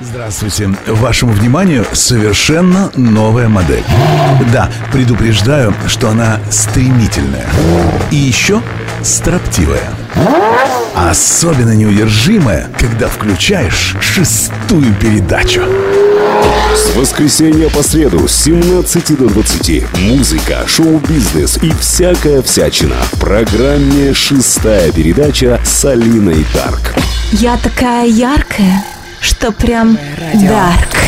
Здравствуйте. Вашему вниманию совершенно новая модель. Да, предупреждаю, что она стремительная. И еще строптивая. Особенно неудержимая, когда включаешь 6-ю передачу. С воскресенья по среду с 17 до 20. Музыка, шоу-бизнес и всякая всячина. В программе «6-я передача» с Алиной Дарк. Я такая яркая, что прям дарк.